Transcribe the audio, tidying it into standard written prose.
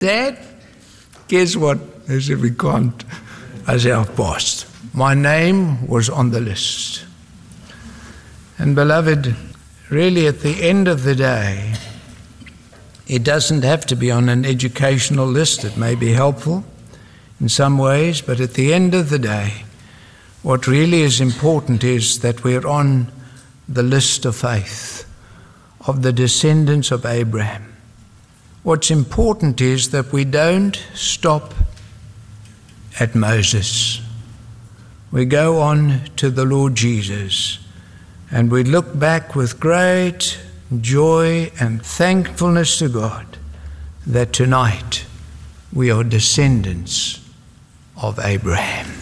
Dad, guess what? I said, we can't. I said, I've passed. My name was on the list. And beloved, really at the end of the day, it doesn't have to be on an educational list. It may be helpful in some ways, but at the end of the day, what really is important is that we're on the list of faith, of the descendants of Abraham. What's important is that we don't stop at Moses. We go on to the Lord Jesus, and we look back with great joy and thankfulness to God that tonight we are descendants of Abraham.